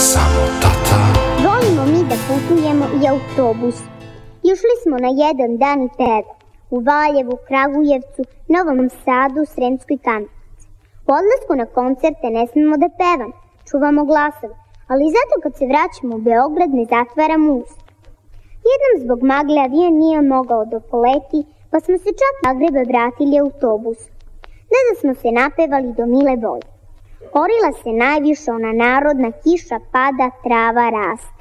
samo tata. Volimo mi da putujemo i autobus. Išli smo na jedan dan i peva u Valjevu, Kragujevcu, Novom Sadu, Sremskoj Kamenici. U odlasku na koncerte ne smemo da pevamo, čuvamo glasove, ali zato kad se vraćamo u Beograd ne zatvaramo usta. Jednom zbog magle avion nije mogao da poleti, pa smo se čak na Zagreba vratili autobusom. Da smo se napevali do mile volje. Orila se najviše ona narodna kiša pada, trava raste.